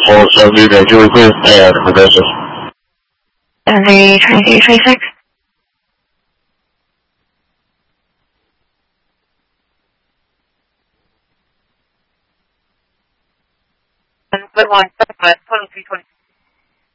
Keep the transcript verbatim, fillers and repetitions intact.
full seventy, day Julie clear, and progressive. seventy, twenty-two, twenty-six. And one, twenty-three, twenty.